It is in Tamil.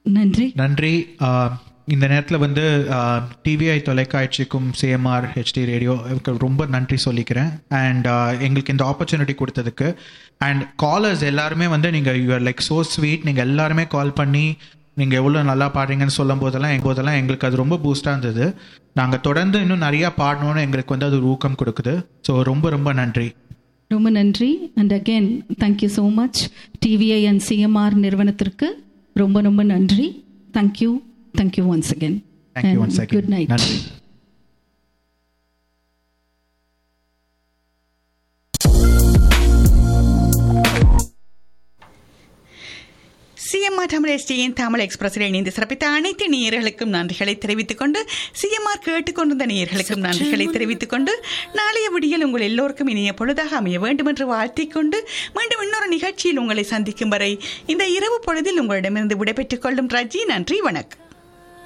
நன்றி. நன்றி. இந்த நேரத்தில் வந்து டிவிஐ தொலைக்காட்சிக்கும் சிஎம்ஆர் ஹெச்டி ரேடியோ ரொம்ப நன்றி சொல்லிக்கிறேன். அண்ட் எங்களுக்கு இந்த ஆப்பர்ச்சுனிட்டி கொடுத்ததுக்கு. அண்ட் காலர்ஸ் எல்லாருமே வந்து நீங்கள் யூஆர் லைக் ஸோ ஸ்வீட். நீங்கள் எல்லாருமே கால் பண்ணி நீங்கள் எவ்வளோ நல்லா பாடுறீங்கன்னு சொல்லும் போதெல்லாம் எங்களுக்கு அது ரொம்ப பூஸ்டாக இருந்தது. நாங்கள் தொடர்ந்து இன்னும் நிறையா பாடணுன்னு எங்களுக்கு வந்து அது ஒரு ஊக்கம் கொடுக்குது. ஸோ ரொம்ப ரொம்ப நன்றி. ரொம்ப நன்றி. And again thank you so much TVI and CMR நிறுவனத்திற்கு ரொம்ப ரொம்ப நன்றி. Thank you. Thank you once again. Thank you once again. Good night. Nandri. CMR Tamil எஸ்டியின் Tamil எக்ஸ்பிரஸில் இணைந்து சிறப்பித்த அனைத்து நேயர்களுக்கும் நன்றிகளை தெரிவித்துக் கொண்டு, சிஎம்ஆர் கேட்டுக்கொண்டிருந்த நேயர்களுக்கும் நன்றிகளை தெரிவித்துக் கொண்டு, நாளைய விடியல் உங்கள் எல்லோருக்கும் இனிய பொழுதாக அமைய வேண்டும் என்று வாழ்த்திக் கொண்டு, மீண்டும் இன்னொரு நிகழ்ச்சியில் உங்களை சந்திக்கும் வரை இந்த இரவு பொழுதில் உங்களிடமிருந்து விடைபெற்றுக் கொள்ளும் ரஜி. நன்றி, வணக்கம்.